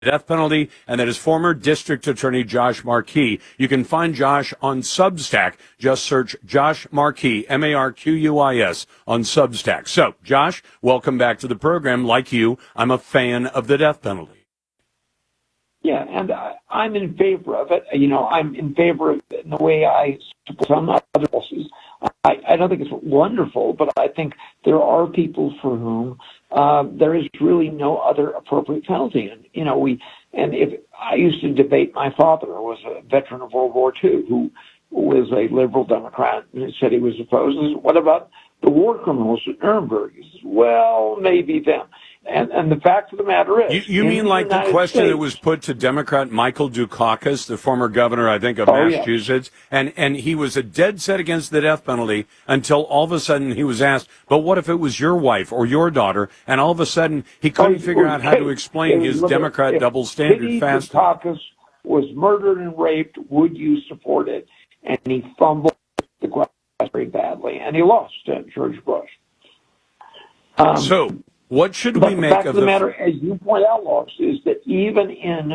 death penalty, and that is former District Attorney Josh Markey. You can find Josh on Substack. Just search Josh Markey, Marquis, on Substack. So, Josh, welcome back to the program. Like you, I'm a fan of the death penalty. Yeah, and I'm in favor of it. You know, I'm in favor of it in the way I support some other policies. I don't think it's wonderful, but I think there are people for whom there is really no other appropriate penalty. And, you know, if I used to debate, my father was a veteran of World War II who was a liberal Democrat and said he was opposed. I said, what about the war criminals at Nuremberg? He says, well, maybe them. And the fact of the matter is... You mean like the question States, that was put to Democrat Michael Dukakis, the former governor, I think, of Massachusetts, and he was a dead set against the death penalty until all of a sudden he was asked, but what if it was your wife or your daughter? And all of a sudden he couldn't figure out how to explain his Democrat double standard fast enough. Dukakis was murdered and raped, would you support it? And he fumbled the question very badly, and he lost to George Bush. So... what should we make of the matter, as you point out, Lars, is that even in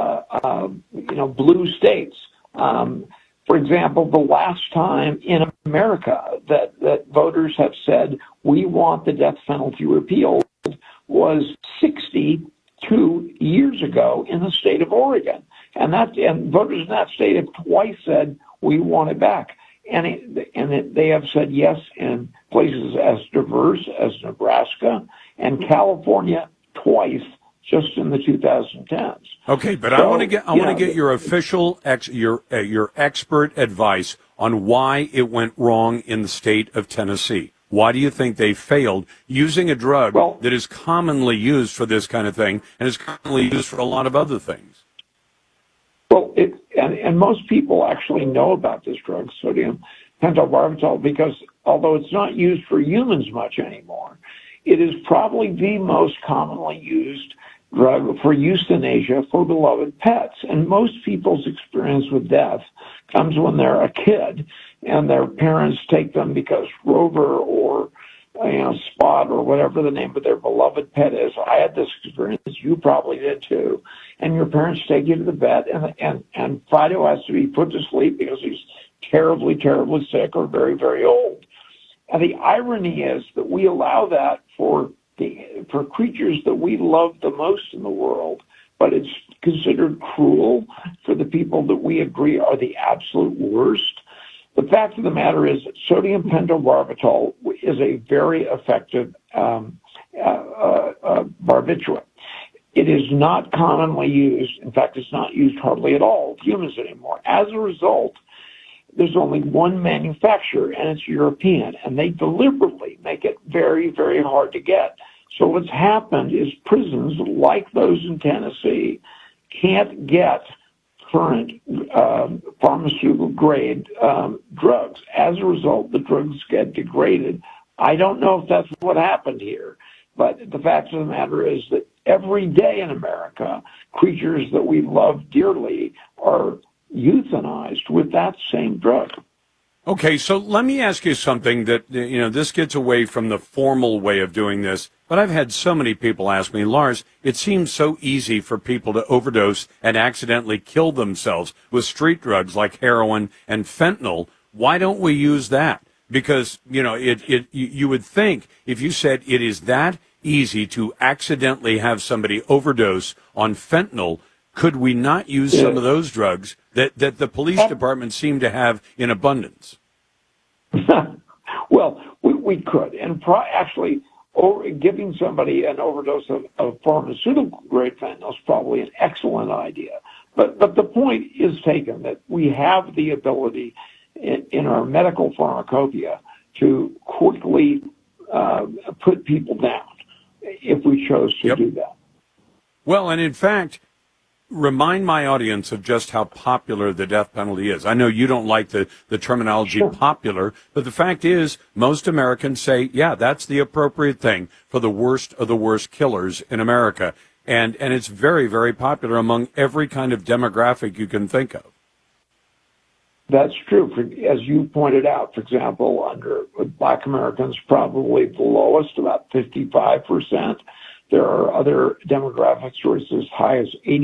blue states, for example, the last time in America that voters have said we want the death penalty repealed was 62 years ago in the state of Oregon, and voters in that state have twice said we want it back. They have said yes in places as diverse as Nebraska and California twice, just in the 2010s. Okay, but I want to get your official your expert advice on why it went wrong in the state of Tennessee. Why do you think they failed using a drug that is commonly used for this kind of thing and is commonly used for a lot of other things? Well, and most people actually know about this drug, sodium pentobarbital, because although it's not used for humans much anymore, it is probably the most commonly used drug for euthanasia for beloved pets. And most people's experience with death comes when they're a kid and their parents take them because Rover or Spot or whatever the name of their beloved pet is. I had this experience, you probably did too. And your parents take you to the vet and Fido has to be put to sleep because he's terribly, terribly sick or very, very old. And the irony is that we allow that for creatures that we love the most in the world, but it's considered cruel for the people that we agree are the absolute worst. The fact of the matter is that sodium pentobarbital is a very effective barbiturate. It is not commonly used. In fact, it's not used hardly at all with humans anymore. As a result, there's only one manufacturer, and it's European, and they deliberately make it very, very hard to get. So what's happened is prisons, like those in Tennessee, can't get current pharmaceutical-grade drugs. As a result, the drugs get degraded. I don't know if that's what happened here, but the fact of the matter is that every day in America, creatures that we love dearly are euthanized with that same drug. Okay, so let me ask you something that, this gets away from the formal way of doing this, but I've had so many people ask me, Lars, it seems so easy for people to overdose and accidentally kill themselves with street drugs like heroin and fentanyl. Why don't we use that? Because, you would think if you said it is that easy to accidentally have somebody overdose on fentanyl, could we not use some of those drugs that the police department seem to have in abundance? Well, we could. And actually, giving somebody an overdose of pharmaceutical-grade fentanyl is probably an excellent idea. But the point is taken that we have the ability in our medical pharmacopoeia to quickly put people down if we chose to do that. Well, and in fact, remind my audience of just how popular the death penalty is. I know you don't like the terminology popular, but the fact is most Americans say, yeah, that's the appropriate thing for the worst of the worst killers in America. And it's very, very popular among every kind of demographic you can think of. That's true. As you pointed out, for example, Black Americans, probably the lowest, about 55%. There are other demographics where it's as high as